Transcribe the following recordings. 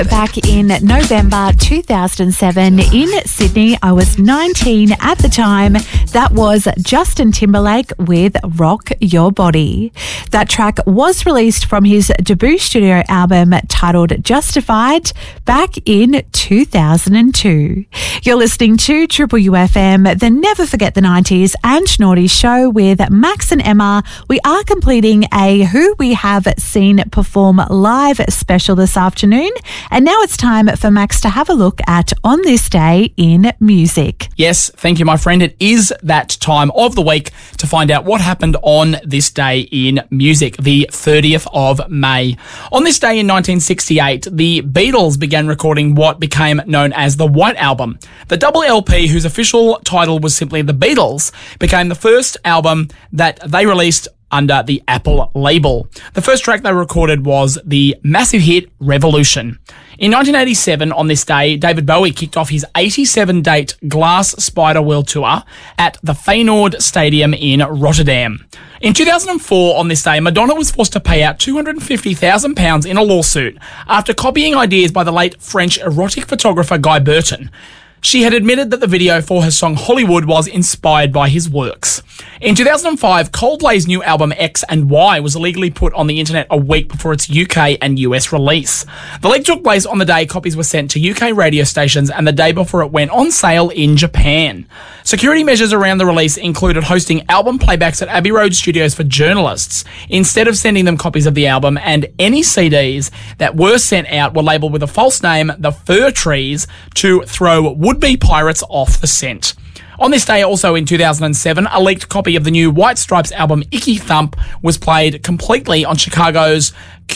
back in November 2007 in Sydney. I was 19 at the time. That was Justin Timberlake with Rock Your Body. That track was released from his debut studio album titled Justified back in 2002. You're listening to Triple UFM, the Never Forget the 90s and Naughty show with Max and Emma. We are completing a Who We Have Seen Perform Live special this afternoon. And now it's time for Max to have a look at On This Day in Music. Yes, thank you, my friend. It is that time of the week to find out what happened on this day in music, the 30th of May. On this day in 1968, the Beatles began recording what became known as the White Album. The double LP, whose official title was simply The Beatles, became the first album that they released under the Apple label. The first track they recorded was the massive hit Revolution. In 1987, on this day, David Bowie kicked off his 87-date Glass Spider World Tour at the Feyenoord Stadium in Rotterdam. In 2004, on this day, Madonna was forced to pay out £250,000 in a lawsuit after copying ideas by the late French erotic photographer Guy Burton. She had admitted that the video for her song Hollywood was inspired by his works. In 2005, Coldplay's new album X and Y was illegally put on the internet a week before its UK and US release. The leak took place on the day copies were sent to UK radio stations and the day before it went on sale in Japan. Security measures around the release included hosting album playbacks at Abbey Road Studios for journalists instead of sending them copies of the album, and any CDs that were sent out were labelled with a false name, The Fir Trees, to throw would-be pirates off the scent. On this day, also in 2007, a leaked copy of the new White Stripes album Icky Thump was played completely on Chicago's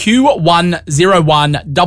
Q101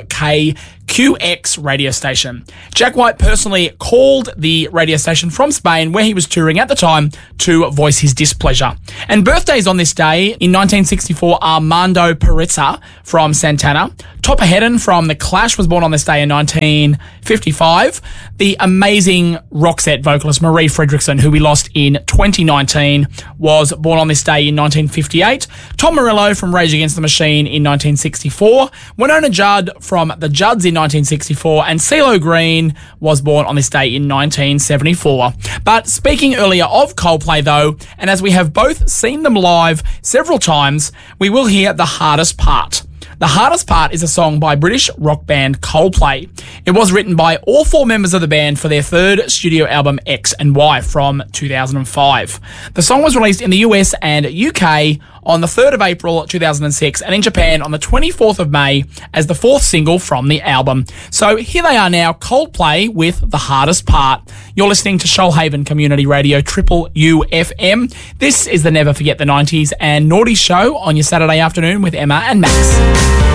WKQX radio station. Jack White personally called the radio station from Spain, where he was touring at the time, to voice his displeasure. And birthdays on this day, in 1964, Armando Perizza from Santana. Topper Headon from The Clash was born on this day in 1955. The amazing Roxette vocalist Marie Fredriksson, who we lost in 2019, was born on this day in 1958. Tom Morello from Rage Against the Machine in 1964. Winona Judd from The Judds in 1964. And CeeLo Green was born on this day in 1974. But speaking earlier of Coldplay, though, and as we have both seen them live several times, we will hear The Hardest Part. The Hardest Part is a song by British rock band Coldplay. It was written by all four members of the band for their third studio album X and Y from 2005. The song was released in the US and UK on the 3rd of April 2006 and in Japan on the 24th of May as the fourth single from the album. So here they are now, Coldplay with The Hardest Part. You're listening to Shoalhaven Community Radio, Triple UFM. This is the Never Forget the 90s and Naughty show on your Saturday afternoon with Emma and Max.